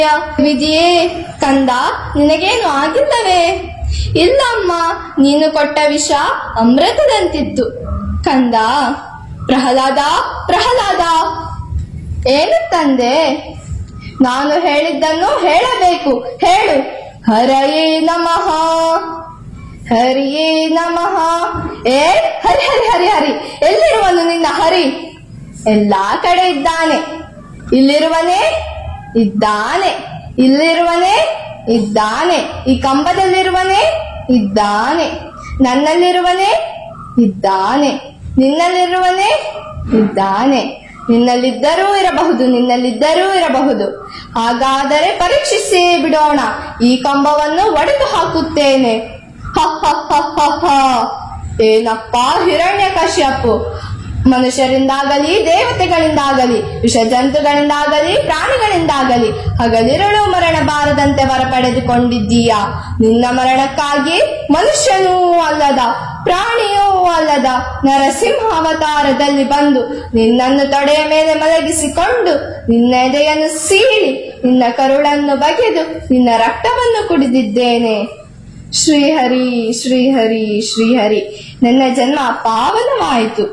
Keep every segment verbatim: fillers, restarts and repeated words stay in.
ವಿಧಿಯೇ ಕಂದ, ನಿನಗೇನು ಆಗಿಲ್ಲವೇ? ಇಲ್ಲಮ್ಮ, ನೀನು ಕೊಟ್ಟ ವಿಷ ಅಮೃತದಂತಿತ್ತು ಕಂದ. ಪ್ರಹ್ಲಾದ, ಪ್ರಹ್ಲಾದ, ಏನು ತಂದೆ? ನಾನು ಹೇಳಿದ್ದನ್ನು ಹೇಳಬೇಕು, ಹೇಳು. ಹರಯೇ ನಮಃ, ಹರಿಯೇ ನಮಃ. ಏ ಹರಿ ಹರಿ ಹರಿ ಹರಿ, ಎಲ್ಲಿರುವನು ನಿನ್ನ ಹರಿ? ಎಲ್ಲಾ ಕಡೆ ಇದ್ದಾನೆ. ಇಲ್ಲಿರುವನೇ ಇದ್ದಾನೆ, ಇಲ್ಲಿರುವನೇ ಇದ್ದಾನೆ, ಈ ಕಂಬದಲ್ಲಿರುವನೇ ಇದ್ದಾನೆ, ನನ್ನಲ್ಲಿರುವನೇ ಇದ್ದಾನೆ, ನಿನ್ನಲ್ಲಿರುವನೇ ಇದ್ದಾನೆ. ನಿನ್ನಲ್ಲಿದ್ದರೂ ಇರಬಹುದು, ನಿನ್ನಲ್ಲಿದ್ದರೂ ಇರಬಹುದು. ಹಾಗಾದರೆ ಪರೀಕ್ಷಿಸಿ ಬಿಡೋಣ. ಈ ಕಂಬವನ್ನು ಒಡೆದು ಹಾಕುತ್ತೇನೆ. ಹ ಹ ಹ ಹ ಹ. ಏನಪ್ಪ ಹಿರಣ್ಯಕಶ್ಯಪು, ಮನುಷ್ಯರಿಂದಾಗಲಿ ದೇವತೆಗಳಿಂದಾಗಲಿ ವಿಷ ಜಂತುಗಳಿಂದಾಗಲಿ ಪ್ರಾಣಿಗಳಿಂದಾಗಲಿ ಹಗಲಿರುಳು ಮರಣ ಬಾರದಂತೆ ವರ ಪಡೆದುಕೊಂಡಿದ್ದೀಯಾ? ನಿನ್ನ ಮರಣಕ್ಕಾಗಿ ಮನುಷ್ಯನೂ ಅಲ್ಲದ ಪ್ರಾಣಿಯೂ ಅಲ್ಲದ ನರಸಿಂಹ ಅವತಾರದಲ್ಲಿ ಬಂದು ನಿನ್ನನ್ನು ತೊಡೆಯ ಮೇಲೆ ಮಲಗಿಸಿಕೊಂಡು ನಿನ್ನ ಎದೆಯನ್ನು ಸೀಳಿ ನಿನ್ನ ಕರುಳನ್ನು ಬಗೆದು ನಿನ್ನ ರಕ್ತವನ್ನು ಕುಡಿದಿದ್ದೇನೆ. ಶ್ರೀಹರಿ ಶ್ರೀಹರಿ ಶ್ರೀಹರಿ, ನನ್ನ ಜನ್ಮ ಪಾವನವಾಯಿತು.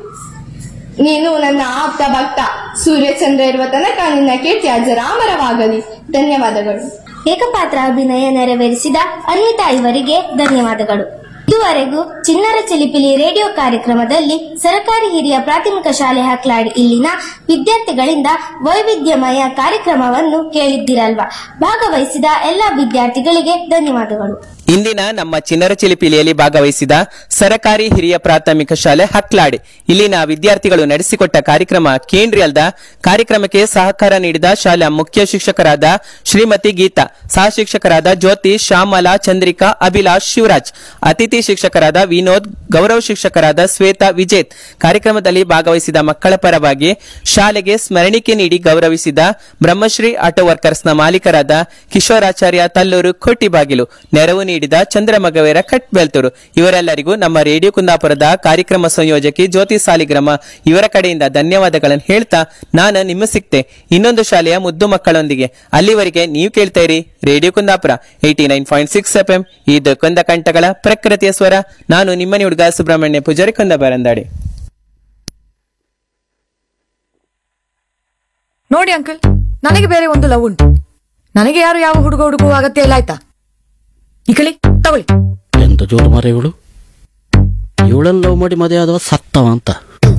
ನೀನು ನನ್ನ ಆಪ್ತ ಭಕ್ತ. ಸೂರ್ಯಚಂದ್ರ ಇರುವ ತನಕ ನಿನ್ನ ಕೀರ್ತಿ ಅಜರಾಮರವಾಗಲಿ. ಧನ್ಯವಾದಗಳು. ಏಕಪಾತ್ರ ಅಭಿನಯ ನೆರವೇರಿಸಿದ ಅನ್ವಿತಾ ಇವರಿಗೆ ಧನ್ಯವಾದಗಳು. ಇದುವರೆಗೂ ಚಿಣ್ಣರ ಚಿಲಿಪಿಲಿ ರೇಡಿಯೋ ಕಾರ್ಯಕ್ರಮದಲ್ಲಿ ಸರಕಾರಿ ಹಿರಿಯ ಪ್ರಾಥಮಿಕ ಶಾಲೆ ಹಕ್ಲಾಡಿ ಇಲ್ಲಿನ ವಿದ್ಯಾರ್ಥಿಗಳಿಂದ ವೈವಿಧ್ಯಮಯ ಕಾರ್ಯಕ್ರಮವನ್ನು ಕೇಳಿದ್ದಿರಲ್ವಾ? ಭಾಗವಹಿಸಿದ ಎಲ್ಲ ವಿದ್ಯಾರ್ಥಿಗಳಿಗೆ ಧನ್ಯವಾದಗಳು. ಇಂದಿನ ನಮ್ಮ ಚಿನ್ನರ ಚಿಲಿಪಿಲಿಯಲ್ಲಿ ಭಾಗವಹಿಸಿದ ಸರಕಾರಿ ಹಿರಿಯ ಪ್ರಾಥಮಿಕ ಶಾಲೆ ಹಕ್ಲಾಡಿ ಇಲ್ಲಿನ ವಿದ್ಯಾರ್ಥಿಗಳು ನಡೆಸಿಕೊಟ್ಟ ಕಾರ್ಯಕ್ರಮ ಕೇಂದ್ರೀ ಅಲ್ದ. ಕಾರ್ಯಕ್ರಮಕ್ಕೆ ಸಹಕಾರ ನೀಡಿದ ಶಾಲಾ ಮುಖ್ಯ ಶಿಕ್ಷಕರಾದ ಶ್ರೀಮತಿ ಗೀತಾ, ಸಹ ಶಿಕ್ಷಕರಾದ ಜ್ಯೋತಿ, ಶ್ಯಾಮಲಾ, ಚಂದ್ರಿಕಾ, ಅಭಿಲಾಷ್, ಶಿವರಾಜ್, ಅತಿಥಿ ಶಿಕ್ಷಕರಾದ ವಿನೋದ್, ಗೌರವ ಶಿಕ್ಷಕರಾದ ಶ್ವೇತಾ, ವಿಜೇತ್. ಕಾರ್ಯಕ್ರಮದಲ್ಲಿ ಭಾಗವಹಿಸಿದ ಮಕ್ಕಳ ಪರವಾಗಿ ಶಾಲೆಗೆ ಸ್ಮರಣಿಕೆ ನೀಡಿ ಗೌರವಿಸಿದ ಬ್ರಹ್ಮಶ್ರೀ ಆಟೋ ವರ್ಕರ್ಸ್ನ ಮಾಲೀಕರಾದ ಕಿಶೋರಾಚಾರ್ಯ ತಲ್ಲೂರು, ಕೋಟಿಬಾಗಿಲು, ನೆರವು ನೀಡಿದ ಚಂದ್ರಮಗವೇರ ಕಟ್ಬೆಲ್ತೂರು. ಇವರೆಲ್ಲರಿಗೂ ನಮ್ಮ ರೇಡಿಯೋ ಕುಂದಾಪುರದ ಕಾರ್ಯಕ್ರಮ ಸಂಯೋಜಕಿ ಜ್ಯೋತಿ ಸಾಲಿಗ್ರಾಮ ಇವರ ಕಡೆಯಿಂದ ಧನ್ಯವಾದಗಳನ್ನು ಹೇಳ್ತಾ ನಾನು ನಿಮ್ಮ ಸಿಕ್ತೆ ಇನ್ನೊಂದು ಶಾಲೆಯ ಮುದ್ದು ಮಕ್ಕಳೊಂದಿಗೆ. ಅಲ್ಲಿವರೆಗೆ ನೀವು ಕೇಳ್ತಾ ಇರಿ radio Kundapura eighty nine point six F M. ಇದು ಕೊಂದ ಕಂಠಗಳ ಪ್ರಕೃತಿಯ ಸ್ವರ. ನಾನು ನಿಮ್ಮನೆ ಹುಡುಗ ಸುಬ್ರಹ್ಮಣ್ಯ ಪೂಜಾರಿ, ಕೊಂದ ಬರಂದಾಡಿ. ನೋಡಿ ಅಂಕಲ್, ನನಗೆ ಬೇರೆ ಒಂದು ಲವ್ ಉಂಟು. ನನಗೆ ಯಾರು ಯಾವ ಹುಡುಗ ಹುಡುಗುವ ಅಗತ್ಯ ಇಲ್ಲ, ಆಯ್ತಾ? ಈ ಕಳಿ ತಗೊಳ್ಳಿ. ಎಂತ ಜೋರು ಮರ ಇವಳು, ಇವಳನ್ನು ಲವ್ ಮಾಡಿ ಮದುವೆ ಆದವ ಸತ್ತವ ಅಂತ.